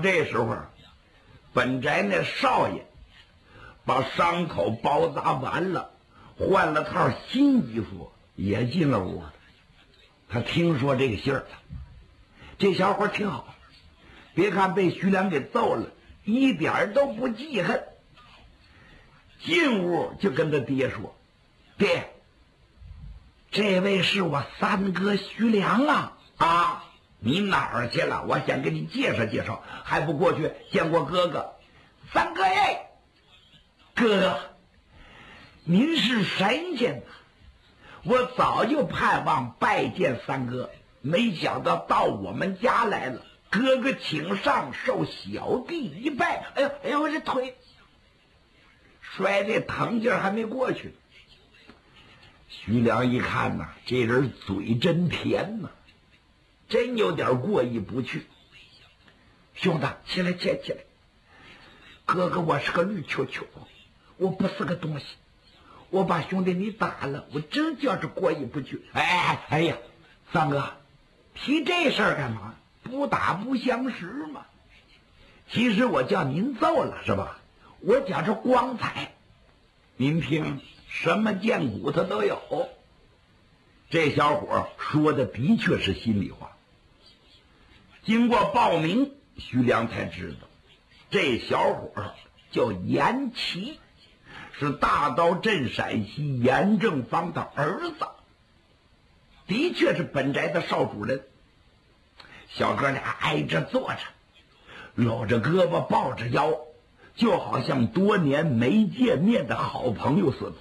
这时候，本宅那少爷把伤口包扎完了，换了套新衣服，也进了屋了。他听说这个信儿了，这小伙挺好，别看被徐良给揍了，一点都不记恨。进屋就跟他爹说：“爹，这位是我三哥徐良啊！啊，你哪儿去了？我想给你介绍介绍，还不过去见过哥哥？三哥耶，哥哥，您是神仙呐！我早就盼望拜见三哥，没想到到我们家来了。哥哥请上，受小弟一拜。哎呦哎呦，我这腿摔这疼劲儿还没过去。”徐良一看呐，这人嘴真甜呐，真有点过意不去。兄弟，起来起来起来！哥哥，我是个绿球球，我不是个东西。我把兄弟你打了，我真觉着过意不去。哎呀，三哥，提这事儿干嘛？不打不相识嘛。其实我叫您揍了是吧？我觉着光彩。您听，什么贱骨头都有。这小伙说的的确是心里话。经过报名，徐良才知道，这小伙叫严琦，是大刀镇陕西严正方的儿子，的确是本宅的少主人。小哥俩挨着坐着，搂着胳膊抱着腰，就好像多年没见面的好朋友似的。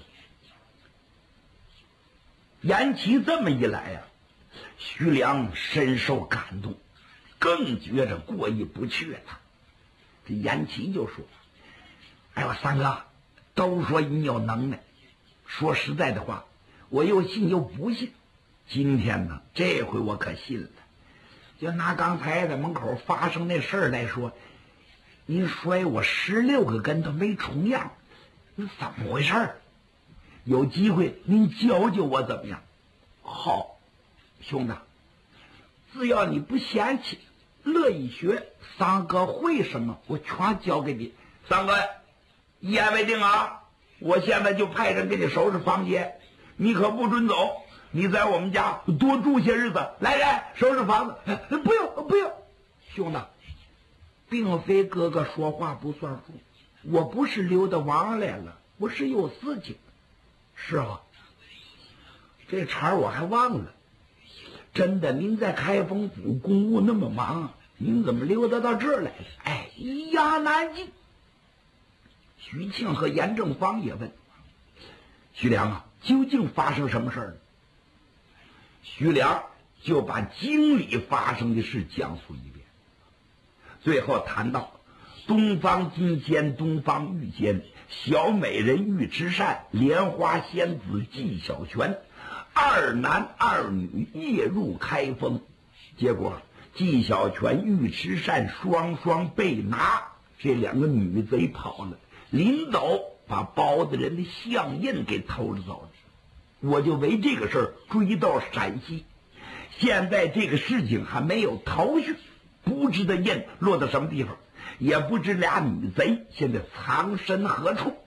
严琦这么一来呀，徐良深受感动，更觉着过意不去了。这严琦就说：“哎呦，三哥，都说你有能耐，说实在的话，我又信又不信。今天呢，这回我可信了。就拿刚才在门口发生那事儿来说，您摔我16个跟头没重样，你怎么回事？有机会您教教我怎么样？”“好，兄弟，只要你不嫌弃，乐意学，三哥会什么我全教给你。三哥，一言为定啊！我现在就派人给你收拾房间，你可不准走。你在我们家多住些日子。来，收拾房子。不用，兄弟，并非哥哥说话不算数，我不是溜达王来了，我是有事情。是啊，这茬我还忘了。真的，您在开封府公务那么忙，您怎么溜达到这儿来了？哎，一言难尽。徐庆和严正方也问：“徐良啊，究竟发生什么事儿了？”徐良就把经里发生的事讲述一遍，最后谈到东方金仙、东方玉仙、小美人尉迟善、莲花仙子纪晓泉2男2女夜入开封，结果纪晓泉、尉迟善双双被拿，这2个女贼跑了，临走把包大人的相印给偷了走了。我就为这个事儿追到陕西，现在这个事情还没有头绪，不知道印落到什么地方，也不知俩女贼现在藏身何处。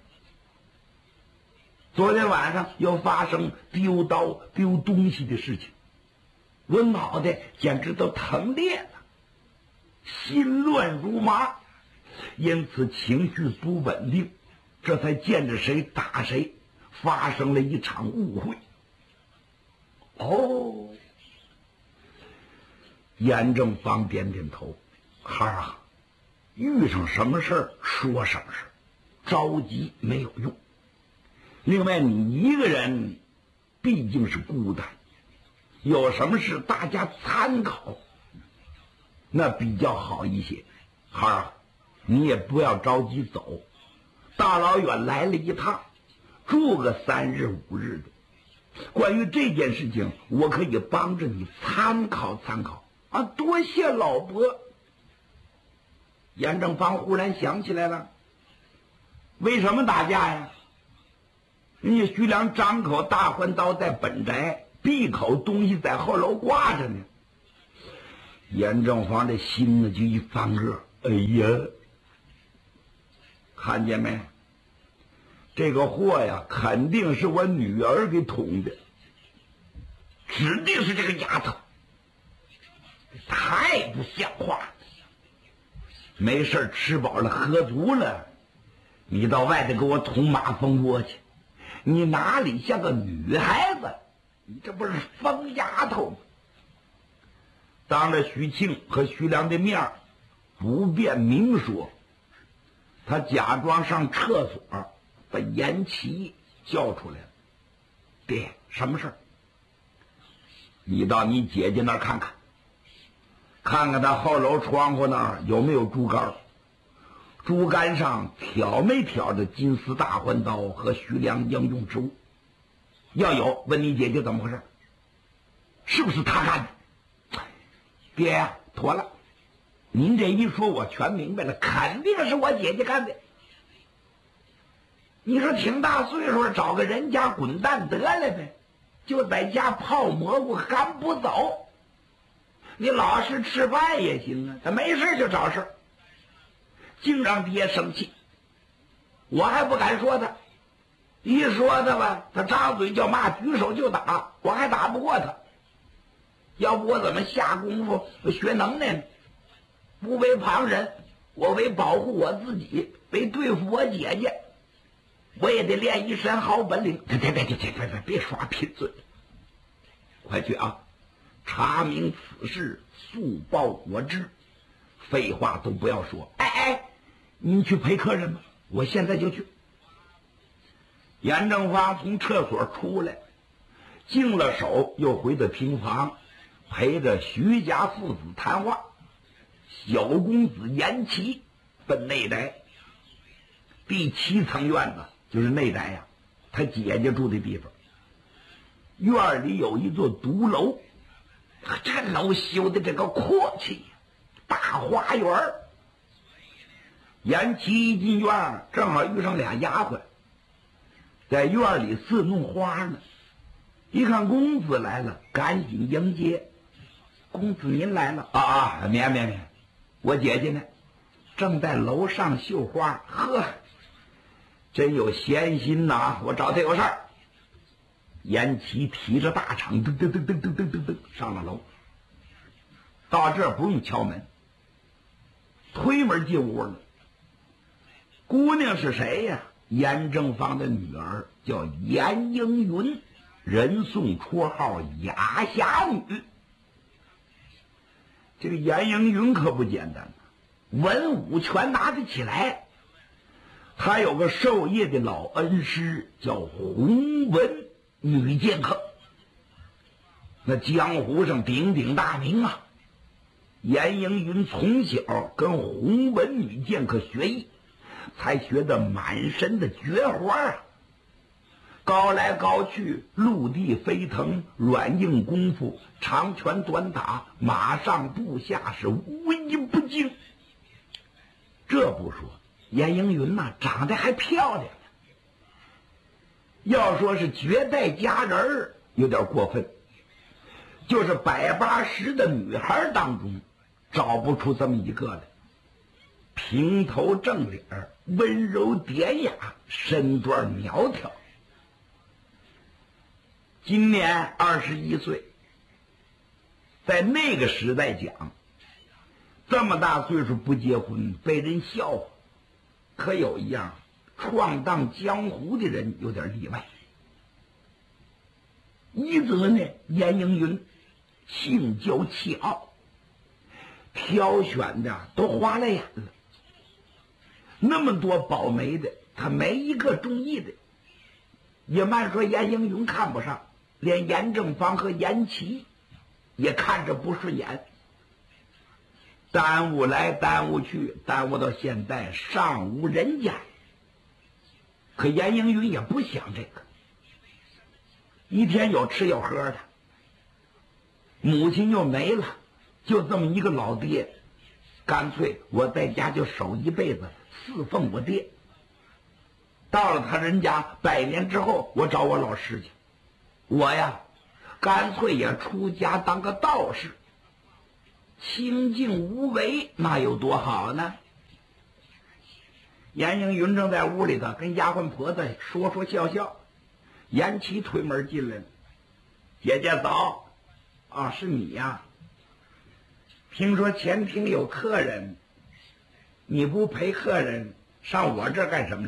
昨天晚上又发生丢刀丢东西的事情，我脑袋简直都疼裂了，心乱如麻，因此情绪不稳定，这才见着谁打谁，发生了一场误会。哦，严正方点点头：“孩儿啊，遇上什么事儿说什么事儿，着急没有用。另外，你一个人毕竟是孤单，有什么事大家参考，那比较好一些。孩儿啊，你也不要着急走，大老远来了一趟，住个3日5日的。关于这件事情，我可以帮着你参考参考啊！多谢老伯。”严正方忽然想起来了，为什么打架呀？人家徐良张口大环刀在本宅，闭口东西在后楼挂着呢。严正方的心呢就一翻个， 哎呀，看见没？这个货呀，肯定是我女儿给捅的，指定是这个丫头，太不像话了。没事吃饱了喝足了，你到外头给我捅马蜂窝去，你哪里像个女孩子？你这不是疯丫头吗？当着许庆和徐良的面不便明说，他假装上厕所把严琦叫出来了。爹，什么事儿？你到你姐姐那儿看看，看看她后楼窗户那儿有没有竹竿，竹竿上挑没挑着金丝大环刀和徐良应用之物。要有，问你姐姐怎么回事，是不是他干的？爹呀，妥了，您这一说我全明白了，肯定是我姐姐干的。你说挺大岁数找个人家滚蛋得了呗，就在家泡蘑菇赶不走。你老实吃饭也行啊，他没事就找事，净让爹生气。我还不敢说他，一说他吧，他张嘴就骂，举手就打，我还打不过他。要不我怎么下功夫学能耐呢？不为旁人，我为保护我自己，为对付我姐姐，我也得练一身好本领。别耍贫嘴，快去啊！查明此事，速报我知。废话都不要说。您去陪客人吧，我现在就去。严正方从厕所出来，净了手，又回到平房，陪着徐家父子谈话。小公子严琦奔内宅，第7层院子就是内宅呀，他姐姐住的地方。院里有一座独楼，这楼修的这个阔气，大花园。严琦一进院，正好遇上俩丫鬟在院里伺弄花呢。一看公子来了，赶紧迎接。公子您来了免，我姐姐呢，正在楼上绣花。呵，真有闲心呐，我找她有事儿。严琦提着大铲，噔上了楼。到这儿不用敲门，推门进屋了。姑娘是谁呀？严正方的女儿，叫严英云，人送绰号哑侠女。这个严英云可不简单，文武全拿得起来。他有个授业的老恩师，叫洪文女剑客，那江湖上鼎鼎大名啊。严英云从小跟洪文女剑客学艺，才学得满身的绝活啊，高来高去，陆地飞腾，软硬功夫，长拳短打，马上步下是无一不精。这不说，严英云呐，长得还漂亮呢。要说是绝代佳人有点过分，就是180的女孩当中找不出这么一个来。平头正脸，温柔典雅，身段苗条。今年21岁，在那个时代讲，这么大岁数不结婚被人笑话。可有一样，闯荡江湖的人有点例外。一则呢，严英云性娇气傲，挑选的都花了眼了。那么多保媒的，他没一个中意的。也慢说严英云看不上，连严正方和严琦也看着不顺眼。耽误来耽误去，耽误到现在尚无人家。可严英云也不想这个，一天有吃有喝的，母亲又没了，就这么一个老爹，干脆我在家就守一辈子，侍奉我爹。到了他人家100年之后，我找我老师去。我呀，干脆也出家当个道士。 清静无为，那有多好呢？严应云正在屋里头跟丫鬟婆子说说笑笑，严琦推门进来了。姐姐早，啊，是你呀？听说前厅有客人，你不陪客人上我这儿干什么来？